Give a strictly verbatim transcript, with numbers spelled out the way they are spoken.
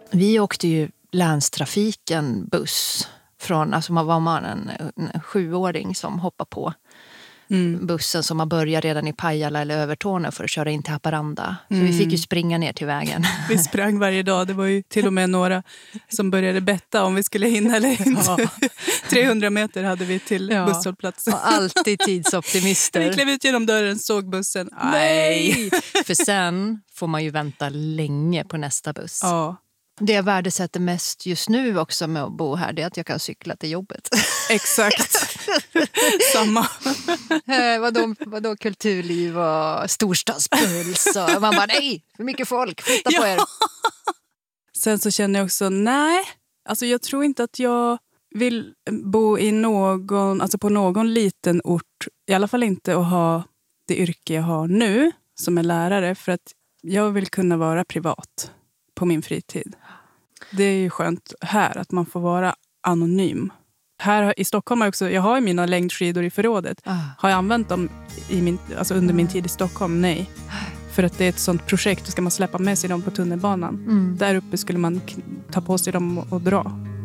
Vi åkte ju länstrafiken buss från, alltså man var man en, en sjuåring som hoppade på mm. bussen som har börjat redan i Pajala eller Övertorneå för att köra in till Haparanda. Så mm. vi fick ju springa ner till vägen. Vi sprang varje dag. Det var ju till och med några som började betta om vi skulle hinna eller inte. Ja. trehundra meter hade vi till ja. busshållplatsen. Och alltid tidsoptimister. Vi klev ut genom dörren, såg bussen. Nej! För sen får man ju vänta länge på nästa buss. Ja. Det jag värdesätter mest just nu också med att bo här, det är att jag kan cykla till jobbet. Exakt. Samma. eh, vadå, vadå kulturliv och storstadspuls. Och man bara, nej, för mycket folk, flytta ja. på er. Sen så känner jag också, nej. Alltså jag tror inte att jag vill bo i någon, alltså på någon liten ort. I alla fall inte att ha det yrke jag har nu som är lärare. För att jag vill kunna vara privat på min fritid. Det är ju skönt här att man får vara anonym. Här i Stockholm har jag också, jag har ju mina längdskidor i förrådet. Ah. Har jag använt dem i min, alltså under min tid i Stockholm? Nej. För att det är ett sånt projekt, då ska man släppa med sig dem på tunnelbanan. Mm. Där uppe skulle man ta på sig dem och, och dra.